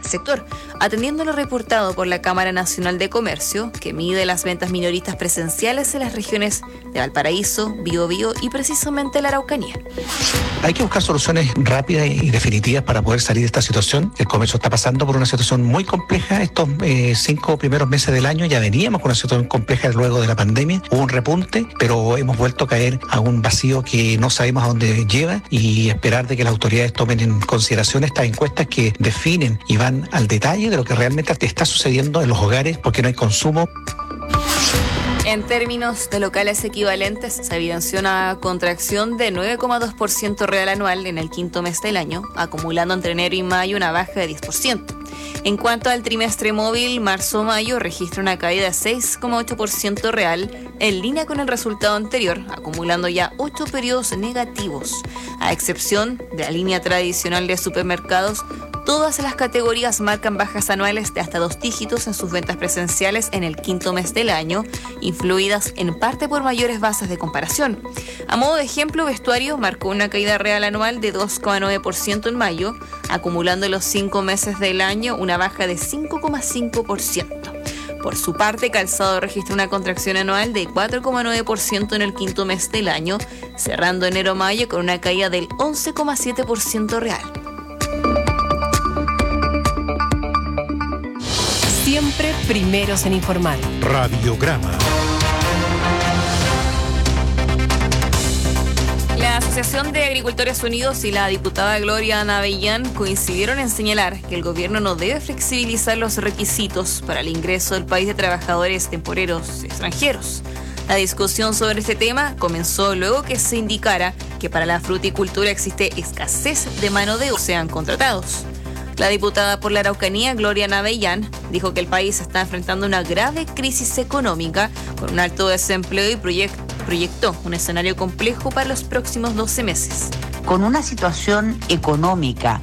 sector, atendiendo lo reportado por la Cámara Nacional de Comercio, que mide las ventas minoristas presenciales en las regiones de Valparaíso, Biobío y precisamente la Araucanía. Hay que buscar soluciones rápidas y definitivas para poder salir de esta situación. El comercio está pasando por una situación muy compleja. Estos 5 primeros meses del año ya veníamos con una situación compleja luego de la pandemia. Hubo un repunte, pero hemos vuelto a caer a un vacío que no sabemos a dónde lleva, y esperar de que las autoridades tomen en consideración estas encuestas que definen y van al detalle de lo que realmente está sucediendo en los hogares, porque no hay consumo. En términos de locales equivalentes, se evidenció una contracción de 9,2% real anual en el quinto mes del año, acumulando entre enero y mayo una baja de 10%. En cuanto al trimestre móvil, marzo-mayo registra una caída de 6,8% real, en línea con el resultado anterior, acumulando ya 8 periodos negativos. A excepción de la línea tradicional de supermercados, todas las categorías marcan bajas anuales de hasta 2 dígitos en sus ventas presenciales en el quinto mes del año, influidas en parte por mayores bases de comparación. A modo de ejemplo, vestuario marcó una caída real anual de 2,9% en mayo, acumulando en los 5 meses del año una baja de 5,5%. Por su parte, calzado registra una contracción anual de 4,9% en el quinto mes del año, cerrando enero-mayo con una caída del 11,7% real. Siempre primeros en informar. Radiograma. La Asociación de Agricultores Unidos y la diputada Gloria Navellán coincidieron en señalar que el gobierno no debe flexibilizar los requisitos para el ingreso del país de trabajadores temporeros extranjeros. La discusión sobre este tema comenzó luego que se indicara que para la fruticultura existe escasez de mano de obra, sean contratados. La diputada por la Araucanía, Gloria Navellán, dijo que el país está enfrentando una grave crisis económica con un alto desempleo y proyectó un escenario complejo para los próximos 12 meses. Con una situación económica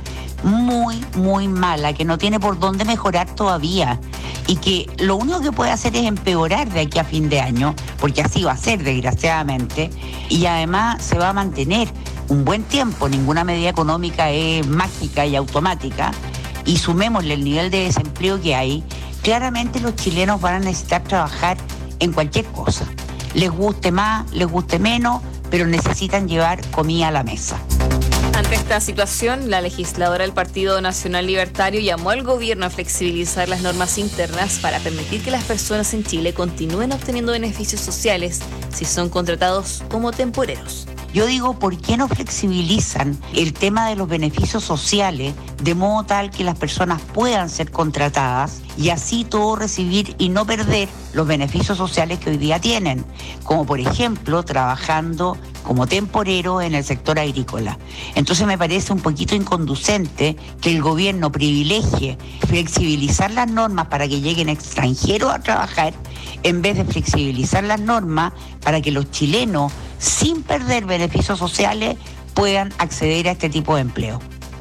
muy mala, que no tiene por dónde mejorar todavía, y que lo único que puede hacer es empeorar de aquí a fin de año, porque así va a ser, desgraciadamente, y además se va a mantener un buen tiempo. Ninguna medida económica es mágica y automática, y sumémosle el nivel de desempleo que hay, claramente los chilenos van a necesitar trabajar en cualquier cosa. Les guste más, les guste menos, pero necesitan llevar comida a la mesa. Ante esta situación, la legisladora del Partido Nacional Libertario llamó al gobierno a flexibilizar las normas internas para permitir que las personas en Chile continúen obteniendo beneficios sociales si son contratados como temporeros. Yo digo, ¿por qué no flexibilizan el tema de los beneficios sociales de modo tal que las personas puedan ser contratadas y así todos recibir y no perder los beneficios sociales que hoy día tienen? Como por ejemplo, trabajando como temporero en el sector agrícola. Entonces me parece un poquito inconducente que el gobierno privilegie flexibilizar las normas para que lleguen extranjeros a trabajar, en vez de flexibilizar las normas para que los chilenos, sin perder beneficios sociales, puedan acceder a este tipo de empleo.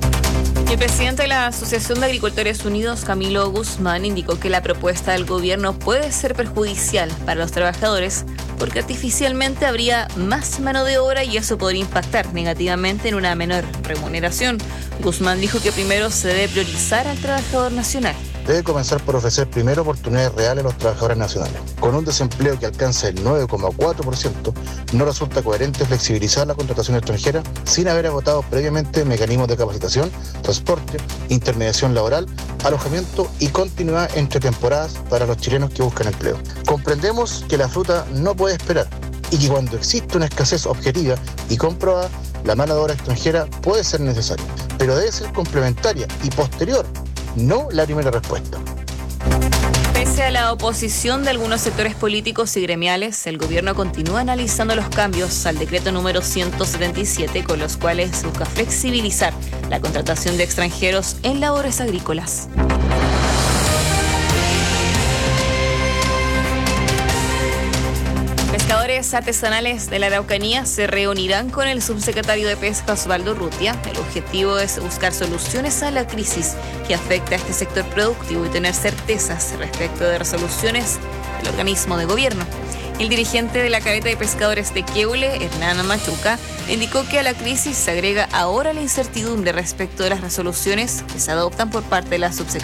El presidente de la Asociación de Agricultores Unidos, Camilo Guzmán, indicó que la propuesta del gobierno puede ser perjudicial para los trabajadores porque artificialmente habría más mano de obra y eso podría impactar negativamente en una menor remuneración. Guzmán dijo que primero se debe priorizar al trabajador nacional. Debe comenzar por ofrecer primero oportunidades reales a los trabajadores nacionales. Con un desempleo que alcanza el 9,4%, no resulta coherente flexibilizar la contratación extranjera sin haber agotado previamente mecanismos de capacitación, transporte, intermediación laboral, alojamiento y continuidad entre temporadas para los chilenos que buscan empleo. Comprendemos que la fruta no puede esperar y que cuando existe una escasez objetiva y comprobada, la mano de obra extranjera puede ser necesaria, pero debe ser complementaria y posterior, no la primera respuesta. Pese a la oposición de algunos sectores políticos y gremiales, el gobierno continúa analizando los cambios al decreto número 177, con los cuales busca flexibilizar la contratación de extranjeros en labores agrícolas. Pescadores artesanales de la Araucanía se reunirán con el subsecretario de Pesca, Osvaldo Urrutia. El objetivo es buscar soluciones a la crisis que afecta a este sector productivo y tener certezas respecto de resoluciones del organismo de gobierno. El dirigente de la Caleta de Pescadores de Queule, Hernán Machuca, indicó que a la crisis se agrega ahora la incertidumbre respecto de las resoluciones que se adoptan por parte de la subsecretaría.